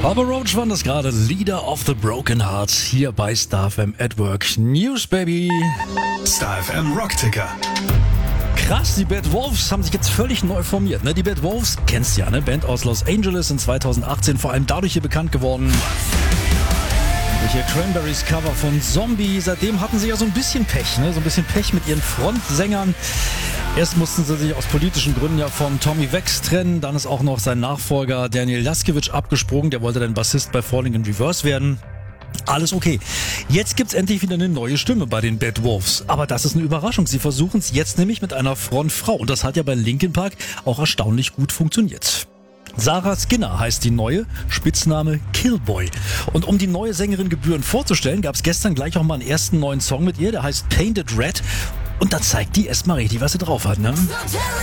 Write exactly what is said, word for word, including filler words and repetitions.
Papa Roach waren das gerade, Leader of the Broken Heart, hier bei Star F M at Work. News, Baby. Star F M Rockticker. Krass, die Bad Wolves haben sich jetzt völlig neu formiert. Ne? Die Bad Wolves, kennst du ja, ne? Band aus Los Angeles, in zweitausendachtzehn vor allem dadurch hier bekannt geworden. Durch ihr Cranberries Cover von Zombie. Seitdem hatten sie ja so ein bisschen Pech, ne? So ein bisschen Pech mit ihren Frontsängern. Erst mussten sie sich aus politischen Gründen ja von Tommy Vex trennen. Dann ist auch noch sein Nachfolger Daniel Laskiewicz abgesprungen. Der wollte dann Bassist bei Falling in Reverse werden. Alles okay. Jetzt gibt's endlich wieder eine neue Stimme bei den Bad Wolves. Aber das ist eine Überraschung. Sie versuchen es jetzt nämlich mit einer Frontfrau. Und das hat ja bei Linkin Park auch erstaunlich gut funktioniert. Sarah Skinner heißt die neue, Spitzname Killboy. Und um die neue Sängerin gebührend vorzustellen, gab es gestern gleich auch mal einen ersten neuen Song mit ihr, der heißt Painted Red. Und da zeigt die erstmal richtig, was sie drauf hat, ne?